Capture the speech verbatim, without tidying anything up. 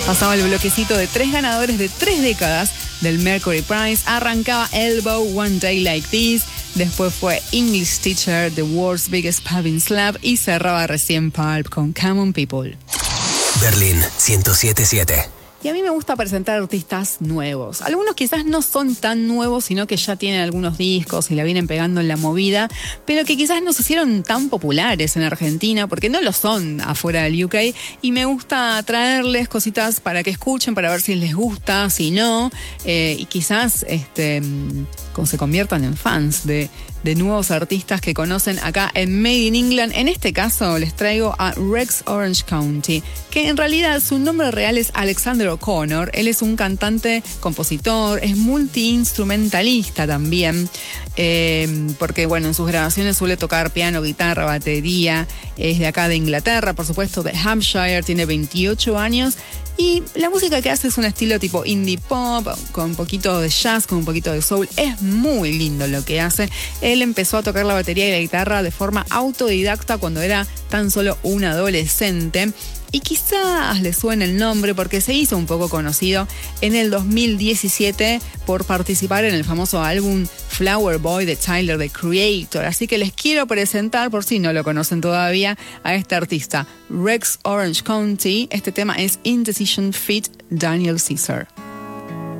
Pasaba el bloquecito de tres ganadores de tres décadas del Mercury Prize. Arrancaba Elbow, One Day Like This. Después fue English Teacher, The World's Biggest Pub in Slap. Y cerraba recién Pulp con Come On People. Berlín ciento siete punto siete. Y a mí me gusta presentar artistas nuevos. Algunos quizás no son tan nuevos, sino que ya tienen algunos discos y la vienen pegando en la movida, pero que quizás no se hicieron tan populares en Argentina, porque no lo son afuera del U K. Y me gusta traerles cositas para que escuchen, para ver si les gusta, si no, eh, y quizás este, se conviertan en fans de, de nuevos artistas que conocen acá en Made in England. En este caso les traigo a Rex Orange County, que en realidad su nombre real es Alexander O'Connor. Él es un cantante, compositor, es multiinstrumentalista también, eh, porque bueno, en sus grabaciones suele tocar piano, guitarra, batería. Es de acá de Inglaterra, por supuesto, de Hampshire, tiene veintiocho años. Y la música que hace es un estilo tipo indie pop, con un poquito de jazz, con un poquito de soul. Es muy lindo lo que hace. Él empezó a tocar la batería y la guitarra de forma autodidacta cuando era tan solo un adolescente. Y quizás le suene el nombre porque se hizo un poco conocido en el dos mil diecisiete por participar en el famoso álbum Flower Boy de Tyler, the Creator. Así que les quiero presentar, por si no lo conocen todavía, a este artista, Rex Orange County. Este tema es Indecision feat. Daniel Caesar.